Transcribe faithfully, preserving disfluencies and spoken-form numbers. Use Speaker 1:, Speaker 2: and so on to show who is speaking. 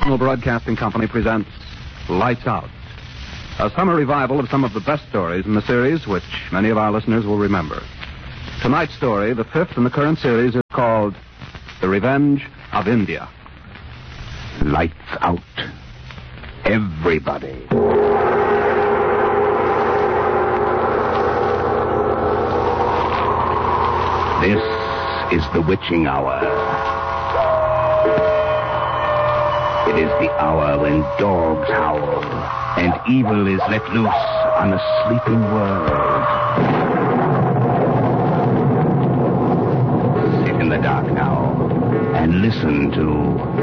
Speaker 1: National Broadcasting Company presents Lights Out, a summer revival of some of the best stories in the series which many of our listeners will remember. Tonight's story, the fifth in the current series, is called The Revenge of India.
Speaker 2: Lights out. Everybody. This is the witching hour. It is the hour when dogs howl and evil is let loose on a sleeping world. Sit in the dark now and listen to